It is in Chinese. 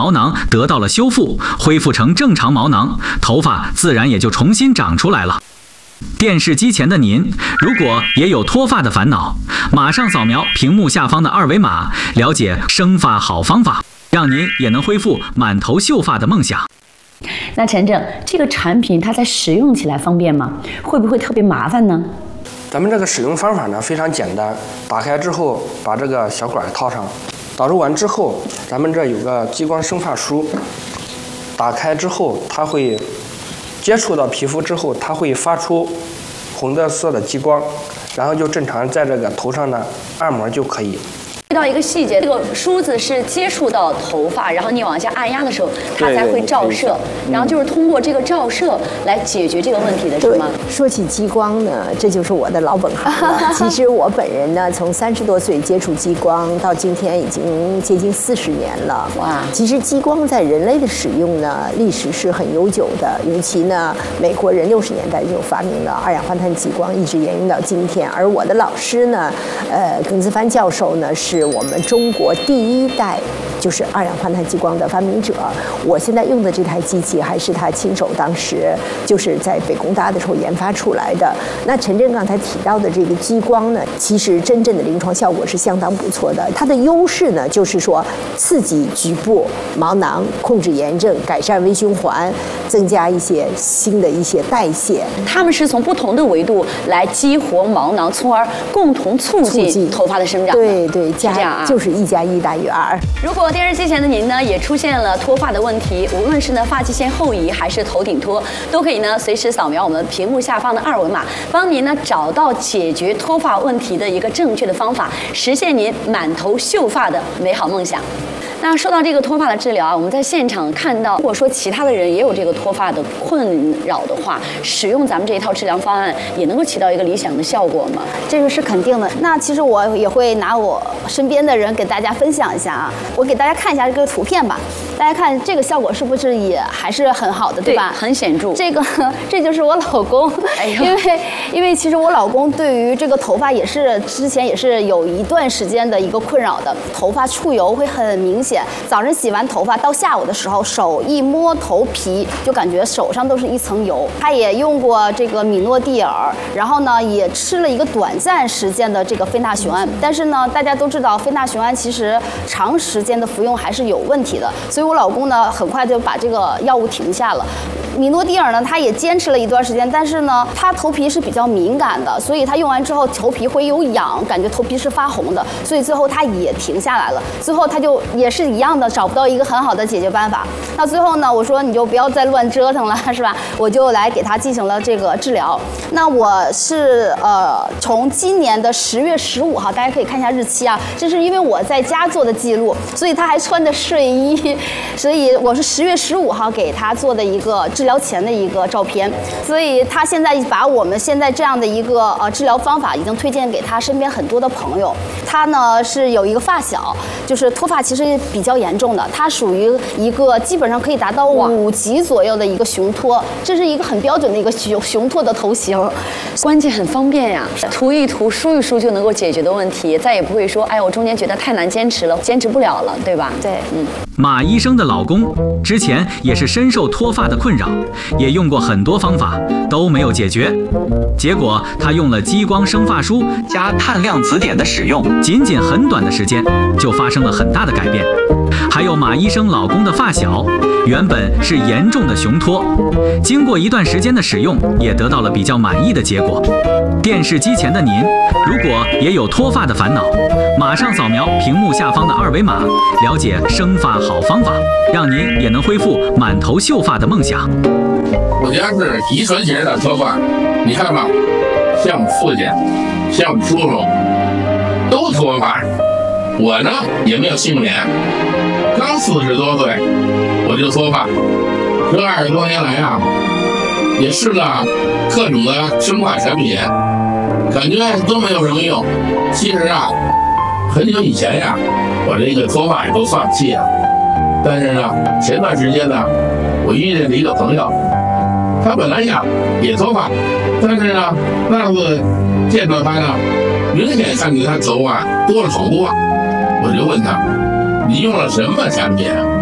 毛囊得到了修复，恢复成正常毛囊，头发自然也就重新长出来了。电视机前的您，如果也有脱发的烦恼，马上扫描屏幕下方的二维码，了解生发好方法，让您也能恢复满头秀发的梦想。 那晨晨，这个产品它在使用起来方便吗？会不会特别麻烦呢？ 咱们这个使用方法呢非常简单，打开之后把这个小管套上，导入完之后，咱们这有个激光生发梳，打开之后它会接触到皮肤之后，它会发出红色的激光，然后就正常在这个头上呢按摩就可以。 遇到一个细节，这个梳子是接触到头发，然后你往下按压的时候，它才会照射，然后就是通过这个照射来解决这个问题的，是吗？ 说起激光呢，这就是我的老本行了。其实我本人呢，从30多岁接触激光到今天已经接近40年了。哇！其实激光在人类的使用呢，历史是很悠久的，尤其呢，美国人60年代就发明了二氧化碳激光，一直沿用到今天。而我的老师呢，耿自帆教授呢是我们中国第一代就是二氧化碳激光的发明者。我现在用的这台机器还是他亲手当时就是在北工大的时候研发出来的。那陈震刚才提到的这个激光呢，其实真正的临床效果是相当不错的。它的优势呢，就是说刺激局部毛囊，控制炎症，改善微循环，增加一些新的一些代谢。 他们是从不同的维度来激活毛囊，从而共同促进头发的生长。 对对， 这样啊， 就是1+1大于2。 如果电视机前的您呢也出现了脱发的问题，无论是呢发际线后移还是头顶脱，都可以呢随时扫描我们屏幕下方的二维码，帮您呢找到解决脱发问题的一个正确的方法，实现您满头秀发的美好梦想。那说到这个脱发的治疗啊，我们在现场看到，如果说其他的人也有这个脱发的困扰的话，使用咱们这一套治疗方案也能够起到一个理想的效果吗？ 这个是肯定的。那其实我也会拿我身边的人给大家分享一下啊，我给大家看一下这个图片吧，大家看这个效果是不是也还是很好的，对吧？ 很显著。 这就是我老公，因为其实我老公对于这个头发也是之前也是有一段时间的一个困扰的，头发出油会很明显。早上洗完头发到下午的时候，手一摸头皮就感觉手上都是一层油。他也用过这个米诺地尔，然后呢也吃了一个短暂时间的这个非那雄胺，但是呢大家都知道非那雄胺其实长时间的服用还是有问题的，所以我老公呢很快就把这个药物停下了。米诺地尔呢，他也坚持了一段时间，但是呢，他头皮是比较敏感的，所以他用完之后头皮会有痒，感觉头皮是发红的，所以最后他也停下来了。最后他就也是一样的，找不到一个很好的解决办法。那最后呢，我说你就不要再乱折腾了，是吧？我就来给他进行了这个治疗。那我是从今年的10月15号，大家可以看一下日期啊，这是因为我在家做的记录，所以他还穿的睡衣，所以我是10月15号给他做的一个治疗前的一个照片，所以他现在把我们现在这样的一个治疗方法已经推荐给他身边很多的朋友。他呢是有一个发小，就是脱发其实比较严重的，他属于一个基本上可以达到5级左右的一个雄脱，这是一个很标准的一个雄脱的头型， 关键很方便呀，涂一涂梳一梳就能够解决的问题，再也不会说哎我中间觉得太难坚持了，坚持不了了，对吧？ 对， 马医生的老公之前也是深受脱发的困扰，也用过很多方法都没有解决，结果他用了激光生发梳加碳量子碘的使用，仅很短的时间就发生了很大的改变。还有马医生老公的发小，原本是严重的雄脱，经过一段时间的使用，也得到了比较满意的结果。电视机前的您，如果也有脱发的烦恼，马上扫描屏幕下方的二维码，了解生发好方法，让您也能恢复满头秀发的梦想。 我家是遗传型的脱发，你看吧，像父亲，像叔叔，都脱发。我呢也没有幸免，刚40多岁我就脱发，这20多年来啊，也试了各种的生发产品，感觉都没有什么用。其实啊，很久以前呀，我这个脱发也都放弃了。但是呢，前段时间呢，我遇见了一个朋友，他本来呀也脱发，但是呢，那次见到他呢，明显看见他头发多了好多。我就问他，你用了什么产品啊？